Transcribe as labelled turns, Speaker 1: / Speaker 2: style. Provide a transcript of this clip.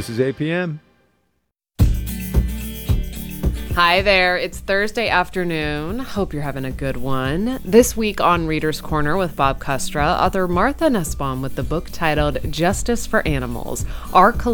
Speaker 1: This is APM.
Speaker 2: Hi there, it's Thursday afternoon. Hope you're having a good one. This week on Reader's Corner with Bob Kustra, author Martha Nussbaum with the book titled Justice for Animals, Our